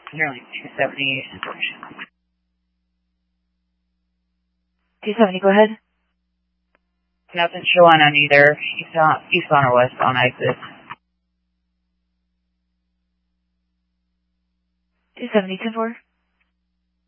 Nearly 270 information. 270, go ahead. Nothing showing on either eastbound or westbound exit. 270, 10-4.